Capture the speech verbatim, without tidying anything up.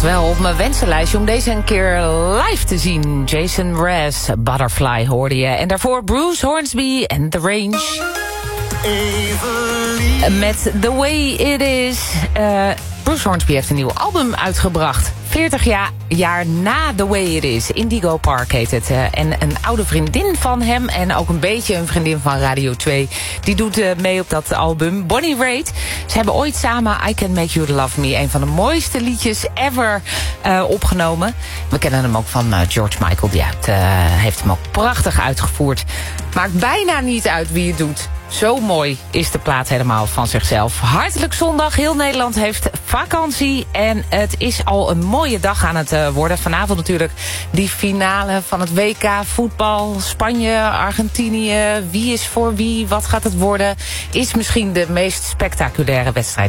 wel op mijn wensenlijstje om deze een keer live te zien. Jason Mraz, Butterfly hoorde je. En daarvoor Bruce Hornsby en The Range. Eveline. Met The Way It Is. Uh, Bruce Hornsby heeft een nieuw album uitgebracht. veertig jaar, jaar na The Way It Is. Indigo Park heet het. Uh, en een oude vriendin van hem en ook een beetje een vriendin van Radio twee... die doet uh, mee op dat album. Bonnie Raitt. Ze hebben ooit samen I Can Make You Love Me... een van de mooiste liedjes ever uh, opgenomen. We kennen hem ook van uh, George Michael. Die uit, uh, heeft hem ook prachtig uitgevoerd. Maakt bijna niet uit wie het doet. Zo mooi is de plaat helemaal van zichzelf. Hartelijk zondag. Heel Nederland heeft vakantie. En het is al een mooie dag aan het uh, worden. Vanavond natuurlijk die finale van het W K voetbal. Spanje, Argentinië. Wie is voor wie? Wat gaat het worden? Is misschien de meest spectaculaire wedstrijd